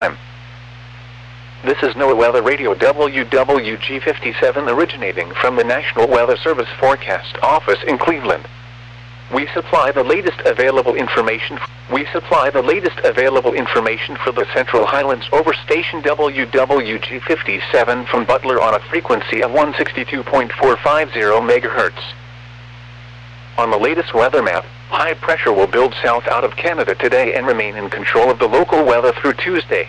This is NOAA Weather Radio WWG57 originating from the National Weather Service Forecast Office in Cleveland. We supply the latest available information. For the Central Highlands over station WWG57 from Butler on a frequency of 162.450 MHz. On the latest weather map, high pressure will build south out of Canada today and remain in control of the local weather through Tuesday.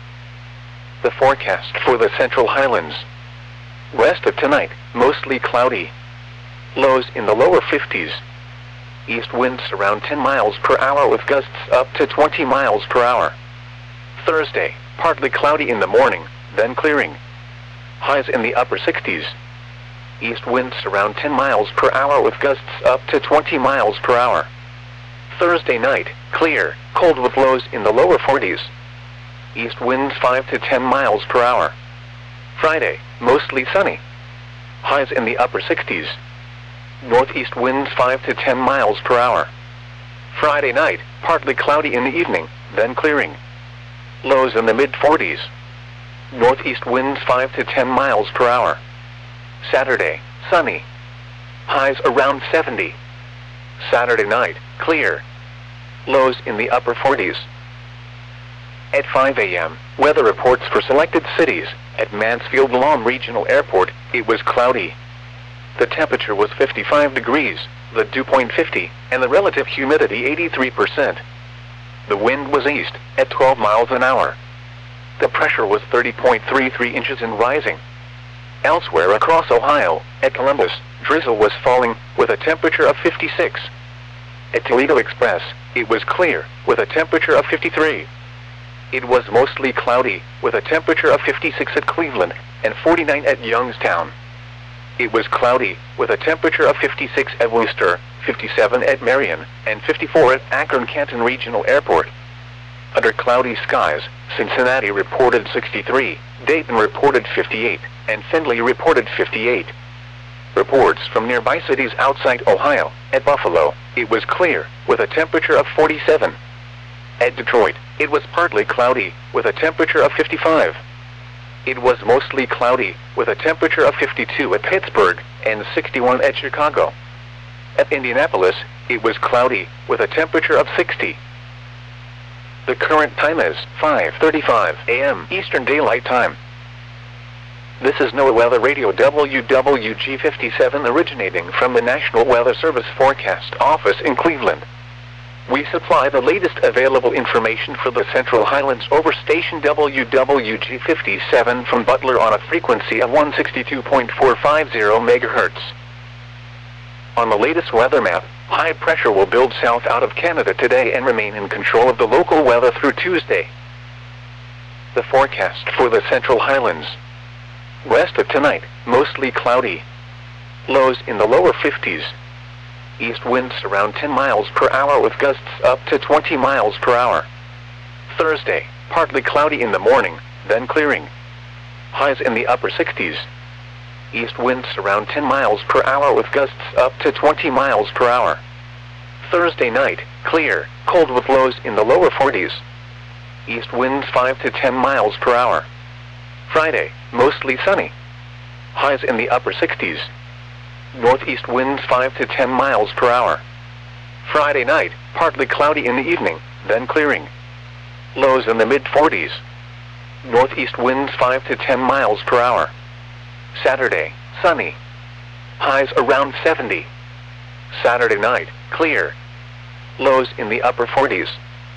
The forecast for the Central Highlands. Rest of tonight, mostly cloudy. Lows in the lower 50s. East winds around 10 miles per hour with gusts up to 20 miles per hour. Thursday, partly cloudy in the morning, then clearing. Highs in the upper 60s. East winds around 10 miles per hour with gusts up to 20 miles per hour. Thursday night, clear, cold with lows in the lower 40s. East winds 5 to 10 miles per hour. Friday, mostly sunny. Highs in the upper 60s. Northeast winds 5 to 10 miles per hour. Friday night, partly cloudy in the evening, then clearing. Lows in the mid-40s. Northeast winds 5 to 10 miles per hour. Saturday, sunny. Highs around 70. Saturday night, clear. Lows in the upper 40s. At 5 a.m., weather reports for selected cities. At Mansfield-Lam Regional Airport, it was cloudy. The temperature was 55 degrees, the dew point 50, and the relative humidity 83%. The wind was east, at 12 miles an hour. The pressure was 30.33 inches and rising. Elsewhere across Ohio, at Columbus, drizzle was falling, with a temperature of 56. At Toledo Express, it was clear, with a temperature of 53. It was mostly cloudy, with a temperature of 56 at Cleveland, and 49 at Youngstown. It was cloudy, with a temperature of 56 at Worcester, 57 at Marion, and 54 at Akron-Canton Regional Airport. Under cloudy skies, Cincinnati reported 63, Dayton reported 58, and Findlay reported 58. Reports from nearby cities outside Ohio. At Buffalo, it was clear, with a temperature of 47. At Detroit, it was partly cloudy, with a temperature of 55. It was mostly cloudy, with a temperature of 52 at Pittsburgh, and 61 at Chicago. At Indianapolis, it was cloudy, with a temperature of 60. The current time is 5:35 a.m. Eastern Daylight Time. This is NOAA Weather Radio WWG57 originating from the National Weather Service Forecast Office in Cleveland. We supply the latest available information for the Central Highlands over station WWG57 from Butler on a frequency of 162.450 MHz. On the latest weather map, high pressure will build south out of Canada today and remain in control of the local weather through Tuesday. The forecast for the Central Highlands. Rest of tonight, mostly cloudy. Lows in the lower 50s. East winds around 10 miles per hour with gusts up to 20 miles per hour. Thursday, partly cloudy in the morning, then clearing. Highs in the upper 60s. East winds around 10 miles per hour with gusts up to 20 miles per hour. Thursday night, clear, cold with lows in the lower 40s. East winds 5 to 10 miles per hour. Friday, mostly sunny. Highs in the upper 60s. Northeast winds 5 to 10 miles per hour. Friday night, partly cloudy in the evening, then clearing. Lows in the mid-40s. Northeast winds 5 to 10 miles per hour. Saturday, sunny. Highs around 70. Saturday night, clear. Lows in the upper 40s.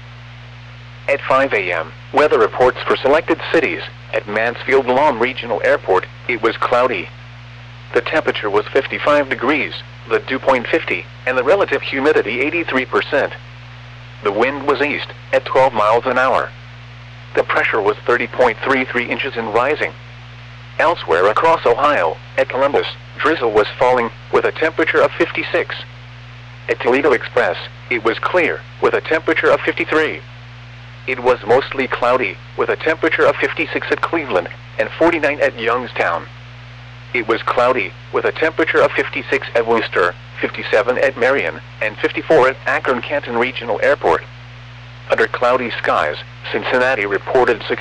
At 5 a.m., weather reports for selected cities. At Mansfield-Lam Regional Airport, it was cloudy. The temperature was 55 degrees, the dew point 50, and the relative humidity 83%. The wind was east, at 12 miles an hour. The pressure was 30.33 inches and rising. Elsewhere across Ohio, at Columbus, drizzle was falling, with a temperature of 56. At Toledo Express, it was clear, with a temperature of 53. It was mostly cloudy, with a temperature of 56 at Cleveland, and 49 at Youngstown. It was cloudy, with a temperature of 56 at Worcester, 57 at Marion, and 54 at Akron-Canton Regional Airport. Under cloudy skies, Cincinnati reported 60.